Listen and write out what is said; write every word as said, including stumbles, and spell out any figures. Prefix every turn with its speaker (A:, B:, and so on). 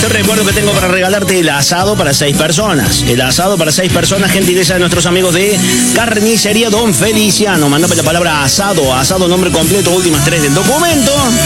A: te recuerdo que tengo para regalarte el asado para seis personas. El asado para seis personas, gentileza de nuestros amigos de Carnicería Don Feliciano. Mandame la palabra asado, asado, nombre completo, últimas tres del documento.